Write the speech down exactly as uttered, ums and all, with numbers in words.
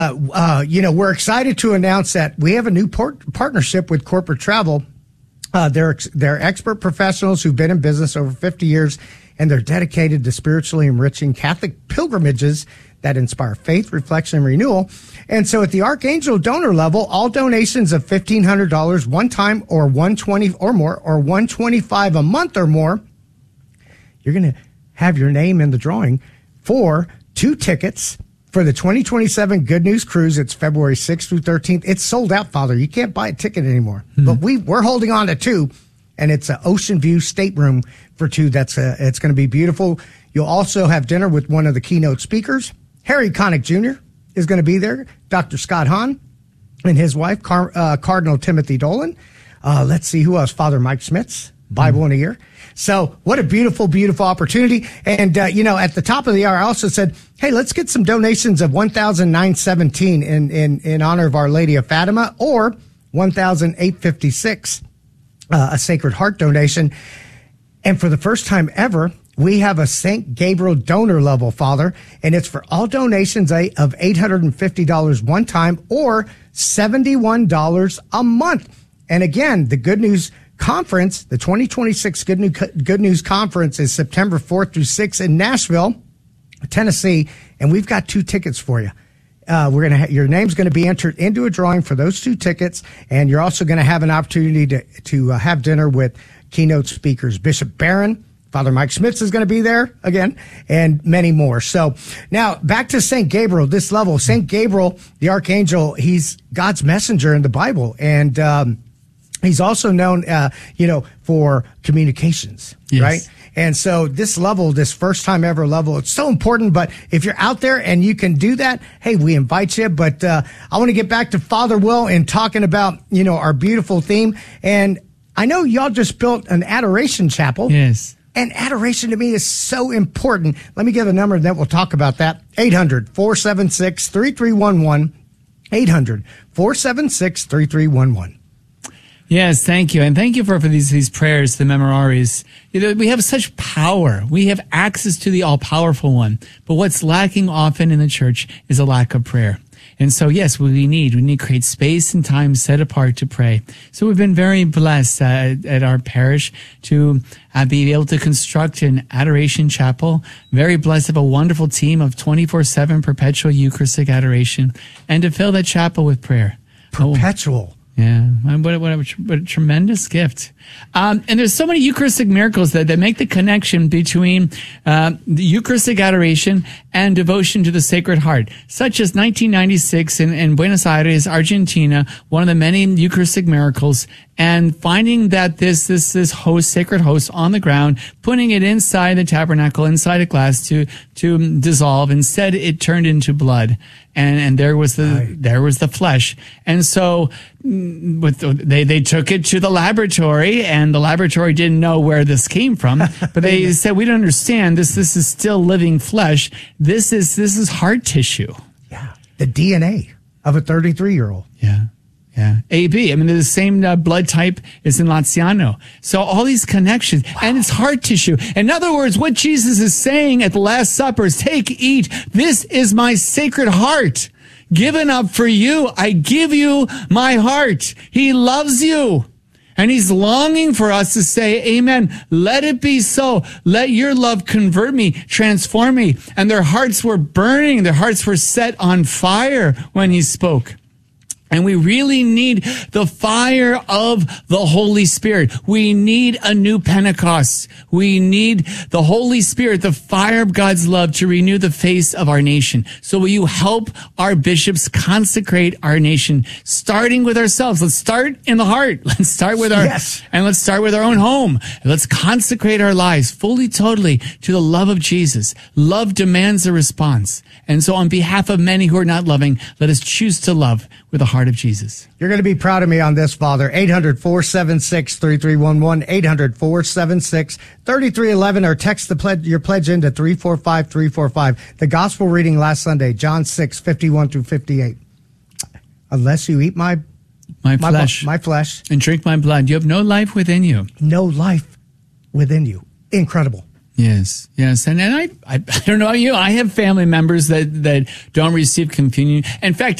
uh, you know, we're excited to announce that we have a new port- partnership with Corporate Travel. Uh, they're, they're expert professionals who've been in business over fifty years, and they're dedicated to spiritually enriching Catholic pilgrimages that inspire faith, reflection, and renewal. And so at the Archangel donor level, all donations of fifteen hundred dollars one time or one hundred twenty dollars or more, or one hundred twenty-five dollars a month or more, you're going to have your name in the drawing for two tickets for the twenty twenty-seven Good News Cruise. It's February sixth through thirteenth. It's sold out, Father. You can't buy a ticket anymore. Mm-hmm. But we, we're holding on to two, and it's an ocean view stateroom for two. That's a, it's going to be beautiful. You'll also have dinner with one of the keynote speakers. Harry Connick Junior is going to be there. Doctor Scott Hahn and his wife, Car, uh, Cardinal Timothy Dolan. Uh, let's see who else. Father Mike Schmitz, Bible mm-hmm. in a Year. So what a beautiful, beautiful opportunity. And, uh, you know, at the top of the hour, I also said, hey, let's get some donations of one thousand nine hundred seventeen in, in, in honor of Our Lady of Fatima, or one thousand eight hundred fifty-six, uh, a Sacred Heart donation. And for the first time ever, we have a Saint Gabriel donor level, Father, and it's for all donations of eight hundred fifty dollars one time or seventy-one dollars a month. And again, the Good News Conference, the twenty twenty-six Good News, Good News Conference, is September fourth through sixth in Nashville, Tennessee, and we've got two tickets for you. Uh, we're gonna ha- your name's going to be entered into a drawing for those two tickets, and you're also going to have an opportunity to to uh, have dinner with keynote speakers. Bishop Barron, Father Mike Schmitz is going to be there again, and many more. So now back to Saint Gabriel, this level. Saint Gabriel, the Archangel, he's God's messenger in the Bible, and um, he's also known, uh, you know, for communications, yes. right? And so this level, this first time ever level, it's so important. But if you're out there and you can do that, hey, we invite you. But uh, I want to get back to Father Will and talking about, you know, our beautiful theme. And I know y'all just built an adoration chapel. Yes. And adoration to me is so important. Let me give a number and then we'll talk about that. eight hundred, four seven six, three three one one. eight hundred, four seven six, three three one one. Yes, thank you. And thank you for, for these, these prayers, the memoraries. You know, we have such power. We have access to the all-powerful one. But what's lacking often in the church is a lack of prayer. And so, yes, what we need, we need to create space and time set apart to pray. So we've been very blessed uh, at our parish to uh, be able to construct an adoration chapel. Very blessed to have a wonderful team of twenty-four seven perpetual Eucharistic adoration, and to fill that chapel with prayer. Perpetual. Oh, yeah, what a, what, a, what a tremendous gift. Um, and there's so many Eucharistic miracles that, that make the connection between uh, the Eucharistic adoration and devotion to the Sacred Heart, such as nineteen ninety-six in, in Buenos Aires, Argentina, one of the many Eucharistic miracles, and finding that this this this host, sacred host on the ground, putting it inside the tabernacle, inside a glass to to dissolve. Instead, it turned into blood. And, and there was the, right. there was the flesh. And so, with the, they, they took it to the laboratory, and the laboratory didn't know where this came from, but they said, we don't understand this. This is still living flesh. This is, this is heart tissue. Yeah. The D N A of a thirty-three year old. Yeah. Yeah. A B. I mean, the same uh, blood type is in Laziano. So all these connections, wow. and it's heart tissue. In other words, what Jesus is saying at the Last Supper is, take, eat. This is my sacred heart given up for you. I give you my heart. He loves you. And he's longing for us to say, amen. Let it be so. Let your love convert me, transform me. And their hearts were burning. Their hearts were set on fire when he spoke. And we really need the fire of the Holy Spirit. We need a new Pentecost. We need the Holy Spirit, the fire of God's love, to renew the face of our nation. So will you help our bishops consecrate our nation, starting with ourselves? Let's start in the heart. Let's start with our, yes. and let's start with our own home. Let's consecrate our lives fully, totally to the love of Jesus. Love demands a response. And so on behalf of many who are not loving, let us choose to love with the heart of Jesus. You're going to be proud of me on this, Father. eight hundred, four seven six, three three one one, eight hundred, four seven six, three three one one, or text the pledge, your pledge into three four five three four five. The gospel reading last Sunday, John six, fifty-one through fifty-eight. Unless you eat my, my flesh, my, my flesh, and drink my blood, you have no life within you. No life within you. Incredible. Yes, yes. And, and I, I, I don't know about you. I have family members that, that don't receive communion. In fact,